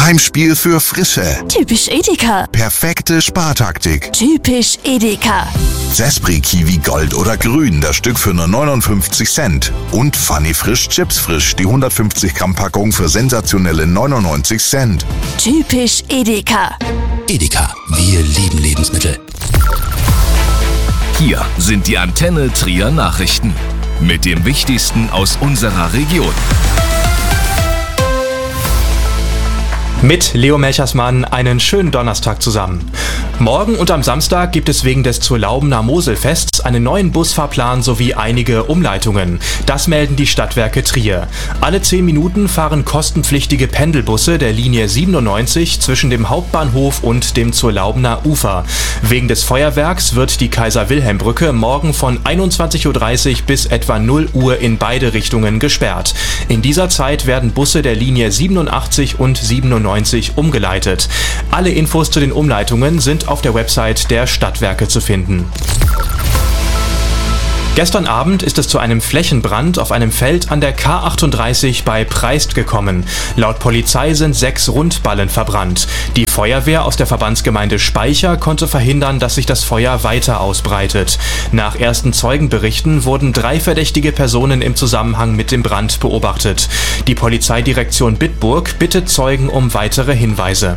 Heimspiel für Frische. Typisch Edeka. Perfekte Spartaktik. Typisch Edeka. Zespri Kiwi Gold oder Grün, das Stück für nur 59 Cent. Und Funny Frisch Chips Frisch, die 150 Gramm Packung für sensationelle 99 Cent. Typisch Edeka. Edeka, wir lieben Lebensmittel. Hier sind die Antenne Trier Nachrichten mit dem Wichtigsten aus unserer Region. Mit Leo Melchersmann einen schönen Donnerstag zusammen. Morgen und am Samstag gibt es wegen des Zurlaubener Moselfests einen neuen Busfahrplan sowie einige Umleitungen. Das melden die Stadtwerke Trier. Alle 10 Minuten fahren kostenpflichtige Pendelbusse der Linie 97 zwischen dem Hauptbahnhof und dem Zurlaubener Ufer. Wegen des Feuerwerks wird die Kaiser-Wilhelm-Brücke morgen von 21:30 Uhr bis etwa 0 Uhr in beide Richtungen gesperrt. In dieser Zeit werden Busse der Linie 87 und 97 umgeleitet. Alle Infos zu den Umleitungen sind auf der Website der Stadtwerke zu finden. Gestern Abend ist es zu einem Flächenbrand auf einem Feld an der K38 bei Preist gekommen. Laut Polizei sind 6 Rundballen verbrannt. Die Feuerwehr aus der Verbandsgemeinde Speicher konnte verhindern, dass sich das Feuer weiter ausbreitet. Nach ersten Zeugenberichten wurden 3 verdächtige Personen im Zusammenhang mit dem Brand beobachtet. Die Polizeidirektion Bitburg bittet Zeugen um weitere Hinweise.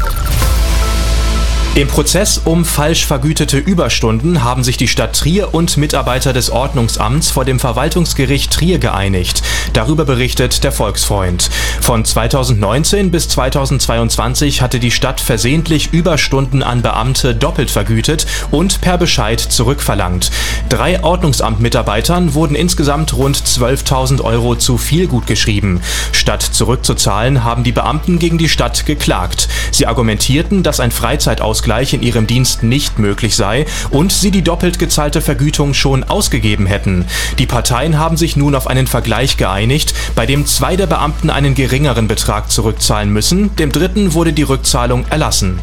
Im Prozess um falsch vergütete Überstunden haben sich die Stadt Trier und Mitarbeiter des Ordnungsamts vor dem Verwaltungsgericht Trier geeinigt. Darüber berichtet der Volksfreund. Von 2019 bis 2022 hatte die Stadt versehentlich Überstunden an Beamte doppelt vergütet und per Bescheid zurückverlangt. 3 Ordnungsamtmitarbeitern wurden insgesamt rund 12.000 Euro zu viel gutgeschrieben. Statt zurückzuzahlen, haben die Beamten gegen die Stadt geklagt. Sie argumentierten, dass ein Freizeitausgleich in ihrem Dienst nicht möglich sei und sie die doppelt gezahlte Vergütung schon ausgegeben hätten. Die Parteien haben sich nun auf einen Vergleich geeinigt, bei dem 2 der Beamten einen geringeren Betrag zurückzahlen müssen, dem dritten wurde die Rückzahlung erlassen.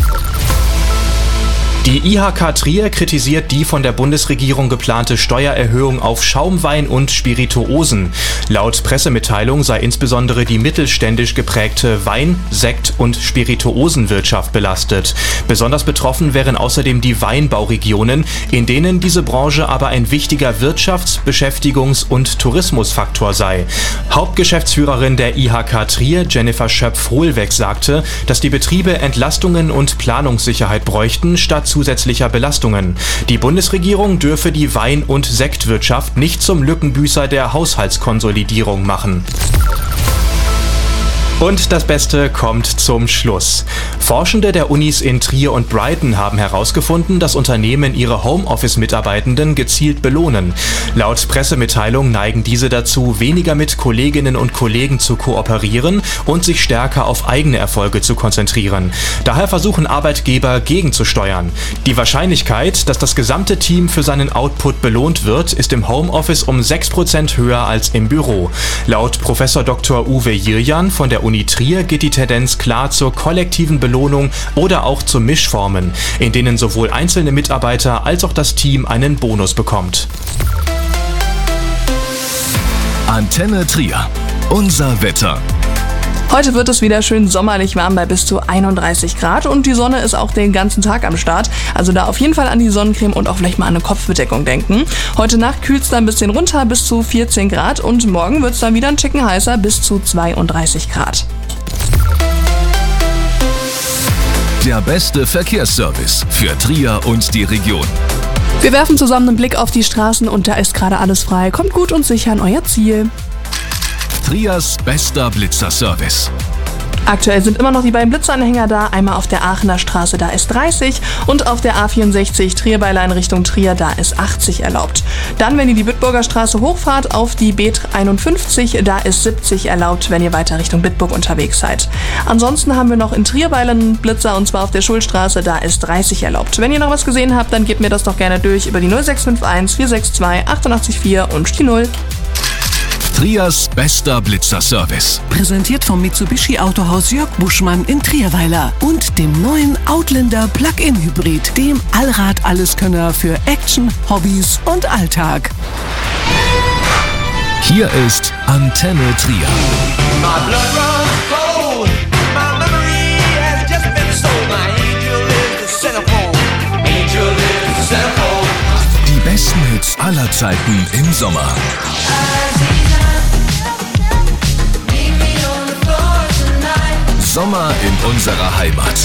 Die IHK Trier kritisiert die von der Bundesregierung geplante Steuererhöhung auf Schaumwein und Spirituosen. Laut Pressemitteilung sei insbesondere die mittelständisch geprägte Wein-, Sekt- und Spirituosenwirtschaft belastet. Besonders betroffen wären außerdem die Weinbauregionen, in denen diese Branche aber ein wichtiger Wirtschafts-, Beschäftigungs- und Tourismusfaktor sei. Hauptgeschäftsführerin der IHK Trier, Jennifer Schöpf-Hohlweg, sagte, dass die Betriebe Entlastungen und Planungssicherheit bräuchten, statt zusätzlicher Belastungen. Die Bundesregierung dürfe die Wein- und Sektwirtschaft nicht zum Lückenbüßer der Haushaltskonsolidierung machen. Und das Beste kommt zum Schluss. Forschende der Unis in Trier und Brighton haben herausgefunden, dass Unternehmen ihre Homeoffice-Mitarbeitenden gezielt belohnen. Laut Pressemitteilung neigen diese dazu, weniger mit Kolleginnen und Kollegen zu kooperieren und sich stärker auf eigene Erfolge zu konzentrieren. Daher versuchen Arbeitgeber gegenzusteuern. Die Wahrscheinlichkeit, dass das gesamte Team für seinen Output belohnt wird, ist im Homeoffice um 6% höher als im Büro. Laut Prof. Dr. Uwe Jirjan von der Uni Trier geht die Tendenz klar zur kollektiven Belohnung oder auch zu Mischformen, in denen sowohl einzelne Mitarbeiter als auch das Team einen Bonus bekommt. Antenne Trier. Unser Wetter. Heute wird es wieder schön sommerlich warm bei bis zu 31 Grad und die Sonne ist auch den ganzen Tag am Start. Also da auf jeden Fall an die Sonnencreme und auch vielleicht mal an eine Kopfbedeckung denken. Heute Nacht kühlt es dann ein bisschen runter bis zu 14 Grad und morgen wird es dann wieder ein Ticken heißer bis zu 32 Grad. Der beste Verkehrsservice für Trier und die Region. Wir werfen zusammen einen Blick auf die Straßen und da ist gerade alles frei. Kommt gut und sicher an euer Ziel. Triers bester Blitzerservice. Aktuell sind immer noch die beiden Blitzeranhänger da, einmal auf der Aachener Straße, da ist 30 und auf der A64 Trierbeile in Richtung Trier, da ist 80 erlaubt. Dann, wenn ihr die Bitburger Straße hochfahrt, auf die B51, da ist 70 erlaubt, wenn ihr weiter Richtung Bitburg unterwegs seid. Ansonsten haben wir noch in Trierbeile einen Blitzer und zwar auf der Schulstraße, da ist 30 erlaubt. Wenn ihr noch was gesehen habt, dann gebt mir das doch gerne durch über die 0651 462 884 und die 0. Triers bester Blitzerservice. Präsentiert vom Mitsubishi Autohaus Jörg Buschmann in Trierweiler und dem neuen Outlander Plug-in Hybrid, dem Allrad-Alleskönner für Action, Hobbys und Alltag. Hier ist Antenne Trier. My blood runs cold, my memory besten Hits aller Zeiten im Sommer. Sommer in unserer Heimat.